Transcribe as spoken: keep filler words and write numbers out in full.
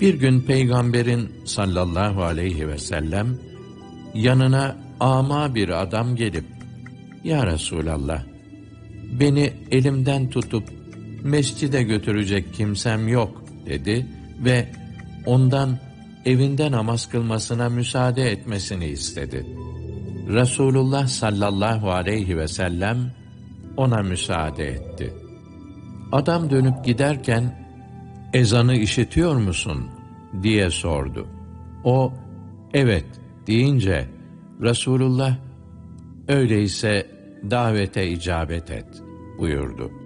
Bir gün Peygamberin sallallahu aleyhi ve sellem yanına ama bir adam gelip, "Ya Resulallah, beni elimden tutup mescide götürecek kimsem yok," dedi ve ondan evinde namaz kılmasına müsaade etmesini istedi. Resulullah sallallahu aleyhi ve sellem ona müsaade etti. Adam dönüp giderken, "Ezanı işitiyor musun?" diye sordu. O, "Evet," deyince Resulullah, "Öyleyse davete icabet et," buyurdu.